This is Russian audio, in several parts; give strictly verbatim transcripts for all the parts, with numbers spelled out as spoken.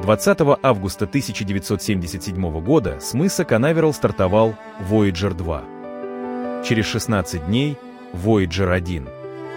двадцатого августа тысяча девятьсот семьдесят седьмого года с мыса Канаверал стартовал Вояджер два. Через шестнадцать дней Вояджер один.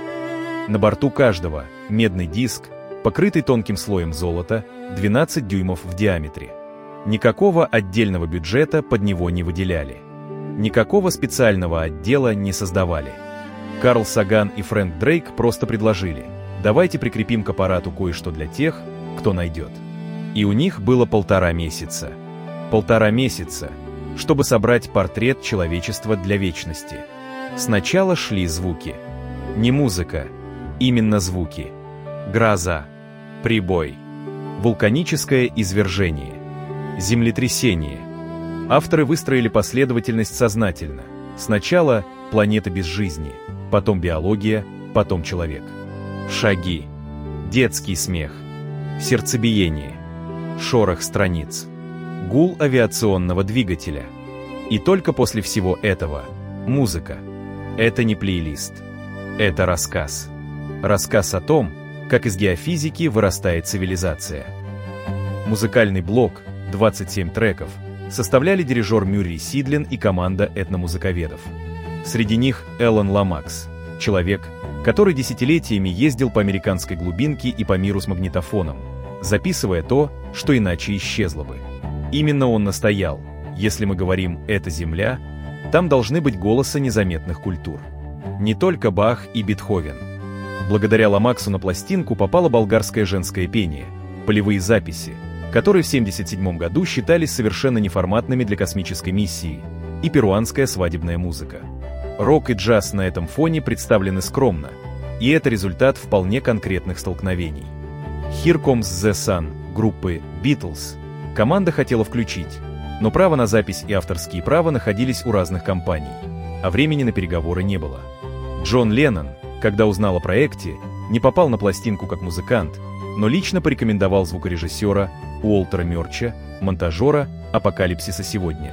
На борту каждого медный диск, покрытый тонким слоем золота, двенадцать дюймов в диаметре. Никакого отдельного бюджета под него не выделяли. Никакого специального отдела не создавали. Карл Саган и Фрэнк Дрейк просто предложили: давайте прикрепим к аппарату кое-что для тех, кто найдет. И у них было полтора месяца. Полтора месяца, чтобы собрать портрет человечества для вечности. Сначала шли звуки. Не музыка, именно звуки. Гроза, прибой, вулканическое извержение, землетрясение. Авторы выстроили последовательность сознательно. Сначала планета без жизни, потом биология, потом человек. Шаги, детский смех, сердцебиение, шорох страниц, гул авиационного двигателя. И только после всего этого музыка. Это не плейлист. Это рассказ. Рассказ о том, как из геофизики вырастает цивилизация. Музыкальный блок, двадцать семь треков, составляли дирижер Мюррей Сидлин и команда этномузыковедов. Среди них Эллен Ломакс, человек, который десятилетиями ездил по американской глубинке и по миру с магнитофоном, записывая то, что иначе исчезло бы. Именно он настоял: если мы говорим «это Земля», там должны быть голоса незаметных культур. Не только Бах и Бетховен. Благодаря Ломаксу на пластинку попало болгарское женское пение, полевые записи, которые в семьдесят седьмом году считались совершенно неформатными для космической миссии, и перуанская свадебная музыка. Рок и джаз на этом фоне представлены скромно, и это результат вполне конкретных столкновений. Here Comes the Sun группы Beatles команда хотела включить, но право на запись и авторские права находились у разных компаний, а времени на переговоры не было. Джон Леннон, когда узнал о проекте, не попал на пластинку как музыкант, но лично порекомендовал звукорежиссера Уолтера Мёрча, монтажера «Апокалипсиса сегодня».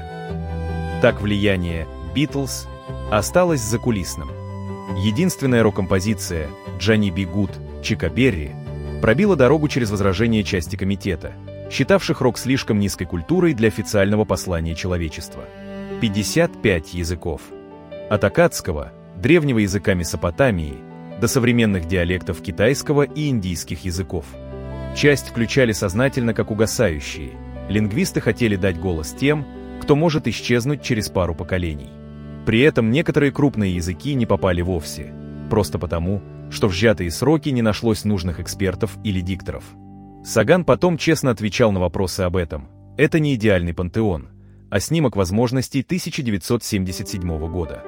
Так влияние Beatles осталось закулисным. Единственная рок-композиция «Джонни Би Гуд» Чика Берри пробила дорогу через возражение части комитета, считавших рок слишком низкой культурой для официального послания человечества. пятьдесят пять языков. От аккадского, древнего языка Месопотамии, до современных диалектов китайского и индийских языков. Часть включали сознательно как угасающие. Лингвисты хотели дать голос тем, кто может исчезнуть через пару поколений. При этом некоторые крупные языки не попали вовсе, просто потому, что в сжатые сроки не нашлось нужных экспертов или дикторов. Саган потом честно отвечал на вопросы об этом. Это не идеальный пантеон, а снимок возможностей тысяча девятьсот семьдесят седьмого года.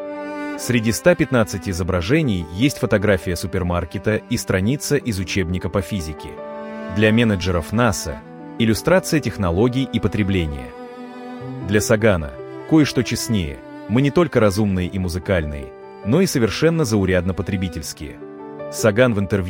Среди ста пятнадцати изображений есть фотография супермаркета и страница из учебника по физике. Для менеджеров НАСА – иллюстрация технологий и потребления. Для Сагана кое-что честнее. Мы не только разумные и музыкальные, но и совершенно заурядно потребительские. Саган в интервью